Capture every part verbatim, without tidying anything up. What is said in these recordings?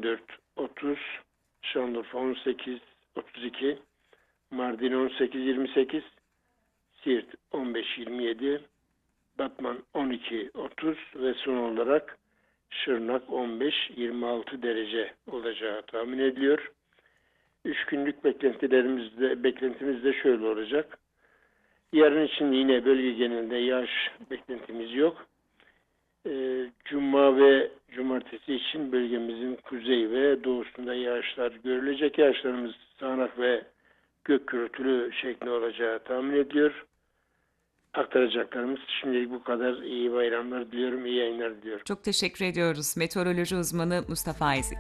dört otuz, Şanlıurfa on sekiz otuz iki, Mardin on sekiz yirmi sekiz, Siirt on beş yirmi yedi, Batman on iki otuz ve son olarak Şırnak on beş yirmi altı derece olacağı tahmin ediliyor. Üç günlük beklentilerimizde, beklentimiz de şöyle olacak. Yarın için yine bölge genelinde yağış beklentimiz yok. Ee, Cuma ve Cumartesi için bölgemizin kuzey ve doğusunda yağışlar görülecek. Yağışlarımız sağanak ve gök gürültülü şeklinde olacağı tahmin ediliyor. Aktaracaklarımız şimdilik bu kadar. İyi bayramlar diliyorum, iyi yayınlar diliyorum. Çok teşekkür ediyoruz. Meteoroloji uzmanı Mustafa Ezik.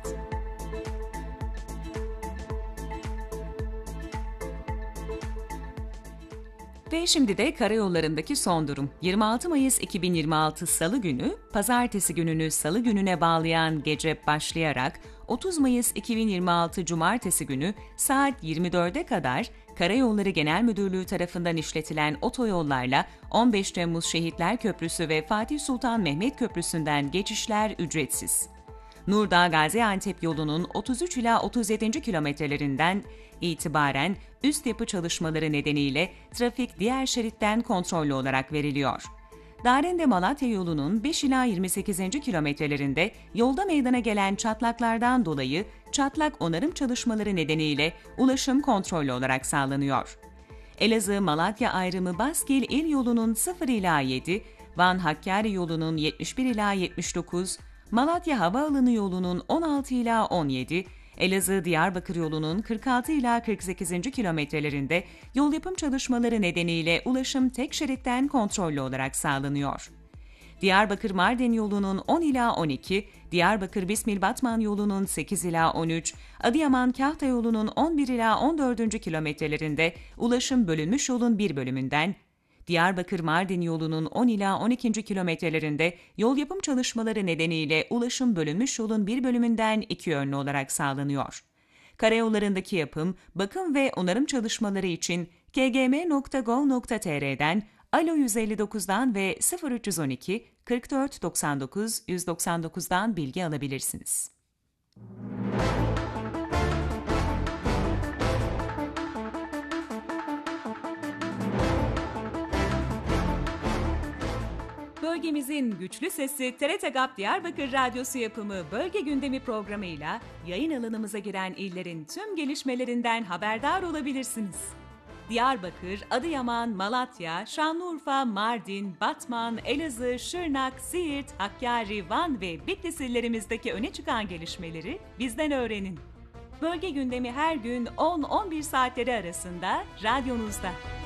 Ve şimdi de karayollarındaki son durum. yirmi altı Mayıs iki bin yirmi altı Salı günü, pazartesi gününü Salı gününe bağlayan gece başlayarak otuz Mayıs iki bin yirmi altı Cumartesi günü saat yirmi dörde kadar Karayolları Genel Müdürlüğü tarafından işletilen otoyollarla on beş Temmuz Şehitler Köprüsü ve Fatih Sultan Mehmet Köprüsü'nden geçişler ücretsiz. Nurdağ-Gaziantep yolunun otuz üç ila otuz yedinci kilometrelerinden itibaren üst yapı çalışmaları nedeniyle trafik diğer şeritten kontrollü olarak veriliyor. Darende-Malatya yolunun beş ila yirmi sekizinci kilometrelerinde yolda meydana gelen çatlaklardan dolayı çatlak onarım çalışmaları nedeniyle ulaşım kontrollü olarak sağlanıyor. Elazığ-Malatya ayrımı Baskil il yolunun sıfır ila yedi, Van-Hakkari yolunun yetmiş bir ila yetmiş dokuz, Malatya Havaalanı yolunun on altı ila on yedi, Elazığ-Diyarbakır yolunun kırk altı ila kırk sekizinci kilometrelerinde yol yapım çalışmaları nedeniyle ulaşım tek şeritten kontrollü olarak sağlanıyor. Diyarbakır-Mardin yolunun on ila on iki, Diyarbakır-Bismil-Batman yolunun sekiz ila on üç, Adıyaman-Kahta yolunun on bir ila on dördüncü kilometrelerinde ulaşım bölünmüş yolun bir bölümünden, Diyarbakır-Mardin yolunun on ila on ikinci kilometrelerinde yol yapım çalışmaları nedeniyle ulaşım bölünmüş yolun bir bölümünden iki yönlü olarak sağlanıyor. Karayollarındaki yapım, bakım ve onarım çalışmaları için k g m nokta gov nokta t r'den, Alo yüz elli dokuzdan ve sıfır üç yüz on iki kırk dört doksan dokuz yüz doksan dokuzdan bilgi alabilirsiniz. Bölgemizin güçlü sesi T R T GAP Diyarbakır Radyosu yapımı Bölge Gündemi programıyla yayın alanımıza giren illerin tüm gelişmelerinden haberdar olabilirsiniz. Diyarbakır, Adıyaman, Malatya, Şanlıurfa, Mardin, Batman, Elazığ, Şırnak, Siirt, Hakkari, Van ve Bitlis illerimizdeki öne çıkan gelişmeleri bizden öğrenin. Bölge Gündemi her gün on on bir saatleri arasında radyonuzda.